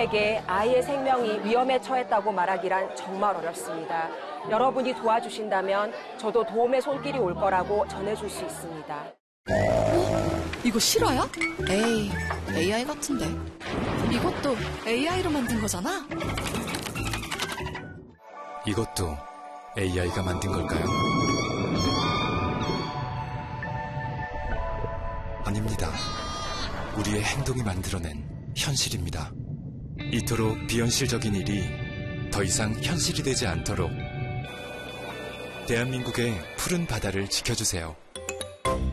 부모에게 아이의 생명이 위험에 처했다고 말하기란 정말 어렵습니다. 여러분이 도와주신다면 저도 도움의 손길이 올 거라고 전해줄 수 있습니다. 이거 실화야? 에이, AI 같은데. 이것도 AI로 만든 거잖아? 이것도 AI가 만든 걸까요? 아닙니다. 우리의 행동이 만들어낸 현실입니다. 이토록 비현실적인 일이 더 이상 현실이 되지 않도록 대한민국의 푸른 바다를 지켜주세요.